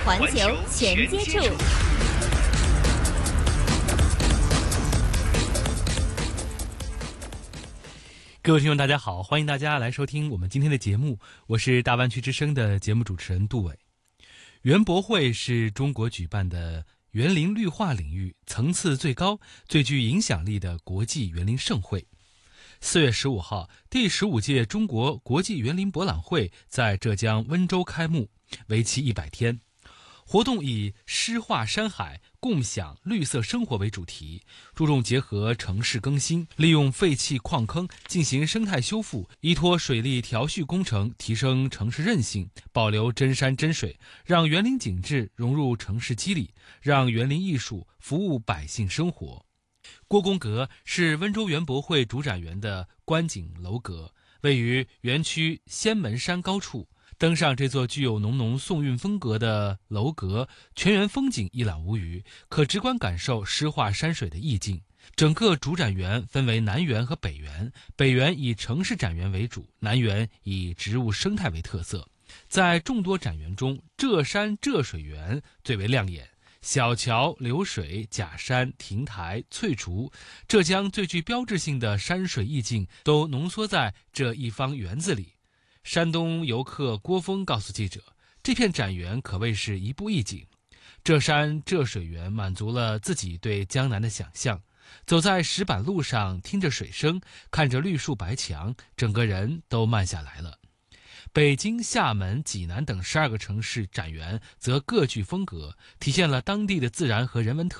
环球全接触。 各位听众大家好，欢迎大家来收听我们今天的节目，我是大湾区之声的节目主持人杜伟。园博会是中国举办的园林绿化领域层次最高、最具影响力的国际园林盛会。4月15号，第15届中国国际园林博览会在浙江温州开幕，为期100天。活动以诗画山海、共享绿色生活为主题，注重结合城市更新，利用废弃矿坑进行生态修复，依托水利调蓄工程提升城市韧性，保留真山真水，让园林景致融入城市肌理，让园林艺术服务百姓生活。郭公阁是温州园博会主展园的观景楼阁，位于园区仙门山高处。登上这座具有浓浓宋韵风格的楼阁，全园风景一览无余，可直观感受诗画山水的意境。整个主展园分为南园和北园，北园以城市展园为主，南园以植物生态为特色。在众多展园中，浙山浙水园最为亮眼，小桥流水、假山、亭台、翠竹，浙江最具标志性的山水意境都浓缩在这一方园子里。山东游客郭峰告诉记者，这片展园可谓是一步一景。浙山浙水园满足了自己对江南的想象，走在石板路上，听着水声，看着绿树白墙，整个人都慢下来了。北京、厦门、济南等12个城市展园则各具风格，体现了当地的自然和人文特